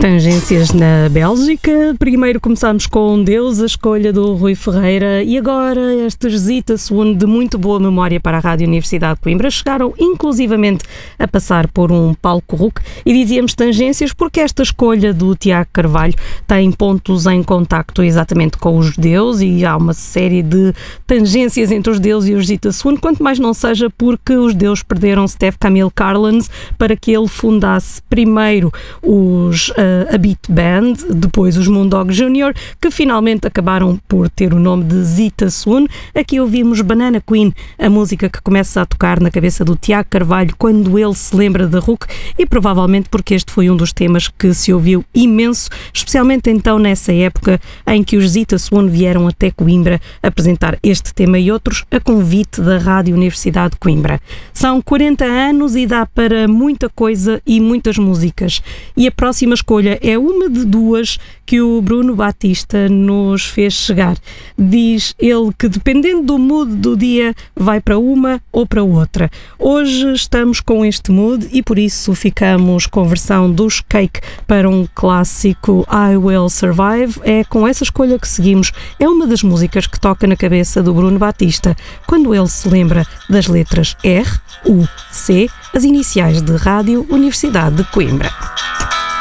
Tangências na Bélgica. Primeiro começámos com Deus, a escolha do Rui Ferreira, e agora estes Zita Swan de muito boa memória para a Rádio Universidade de Coimbra. Chegaram inclusivamente a passar por um palco RUC e dizíamos tangências porque esta escolha do Tiago Carvalho tem pontos em contacto exatamente com os judeus e há uma série de tangências entre os judeus e os Zita Swan, quanto mais não seja porque os judeus perderam Stef Camille Carlens para que ele fundasse primeiro a Beat Band, depois os Moondog Jr., que finalmente acabaram por ter o nome de Zita Swan. Aqui ouvimos Banana Queen, a música que começa a tocar na cabeça do Tiago Carvalho quando ele se lembra da RUC, e provavelmente porque este foi um dos temas que se ouviu imenso, especialmente então nessa época em que os Zita Swan vieram até Coimbra apresentar este tema e outros a convite da Rádio Universidade de Coimbra. São 40 anos e dá para muita coisa e muitas músicas. E a próxima escolha é uma de duas que o Bruno Batista nos fez chegar. Diz ele que dependendo do mood do dia vai para uma ou para outra. Hoje estamos com este mood e por isso ficamos com a versão dos Cake para um clássico I Will Survive. É com essa escolha que seguimos. É uma das músicas que toca na cabeça do Bruno Batista quando ele se lembra das letras R, U, C, as iniciais de Rádio Universidade de Coimbra.